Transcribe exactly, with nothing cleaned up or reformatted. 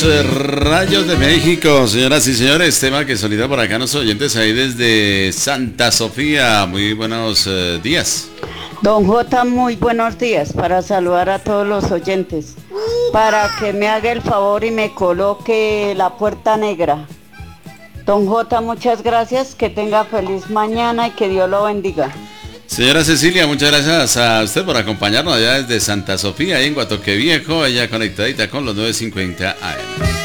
Rayos de México, señoras y señores, tema que solicita por acá nuestros oyentes ahí desde Santa Sofía. Muy buenos eh, días. Don J, muy buenos días, para saludar a todos los oyentes, para que me haga el favor y me coloque la puerta negra. Don J, muchas gracias, que tenga feliz mañana y que Dios lo bendiga. Señora Cecilia, muchas gracias a usted por acompañarnos allá desde Santa Sofía, ahí en Guatoque Viejo, ella conectadita con los nueve cincuenta A M.